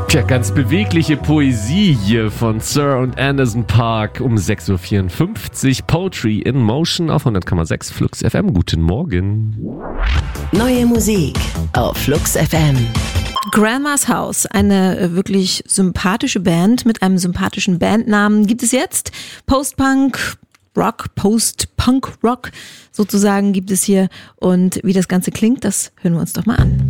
Tja, ganz bewegliche Poesie hier von Sir und Anderson .Paak um 6.54 Uhr. Poetry in Motion auf 100,6 Flux FM. Guten Morgen. Neue Musik auf Flux FM. Grandma's House, eine wirklich sympathische Band mit einem sympathischen Bandnamen, gibt es jetzt. Post-Punk Rock, Post-Punk Rock sozusagen gibt es hier. Und wie das Ganze klingt, das hören wir uns doch mal an.